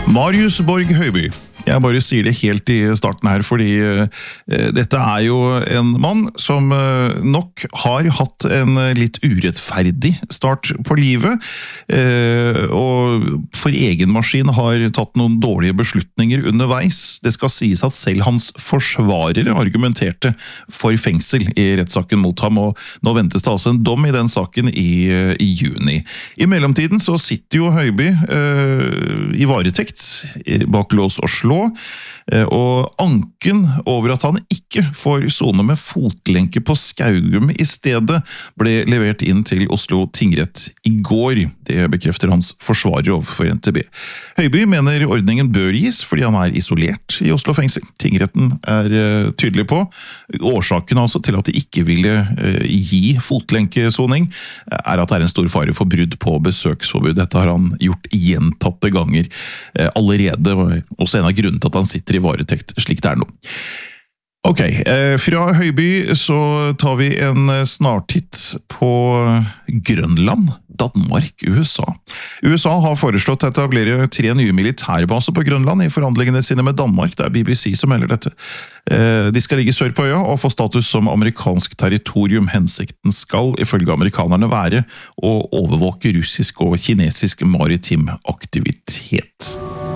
Marius Borg Høiby. Jeg bare sier det helt i starten her, fordi dette jo en mann som nok har hatt en litt urettferdig start på livet, og for egen maskin har tatt noen dårlige beslutninger underveis. Det skal sies at selv hans forsvarere argumenterte for fengsel i rettssaken mot ham, og nå ventes det altså en dom i den saken i juni. I mellomtiden så sitter jo Høiby i varetekt bak lås og slå, og anken over at han ikke får sone med fotlenke på Skaugum i stedet ble levert inn til Oslo tingrett i går. Det bekrefter hans forsvarer overfor NTB. Høiby mener ordningen bør gis fordi han isolert i Oslo fengsel. Tingretten tydelig på. Årsaken altså til at de ikke ville gi fotlenkesoning at det en stor fare for brudd på besøksforbud. Dette har han gjort gjentatte ganger allerede, og også en av grunnen til at han sitter i varetekt slik det nå. Ok, fra Høiby så tar vi en snartitt på Grønland, Danmark, USA. USA har foreslått å etablere 3 nye militærbaser på Grønland i forhandlingene sine med Danmark. Det BBC som melder dette. De skal ligge sør på øya og få status som amerikansk territorium. Hensikten skal, ifølge amerikanerne, være å overvåke russisk og kinesisk maritim aktivitet.